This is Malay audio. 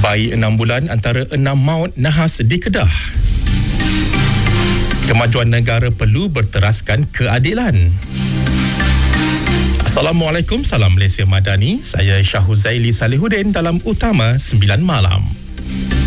Bayi 6 bulan antara 6 maut nahas di Kedah. Kemajuan negara perlu berteraskan keadilan. Assalamualaikum, salam Malaysia Madani. Saya Syah Huzaili Salihuddin dalam Utama 9 Malam.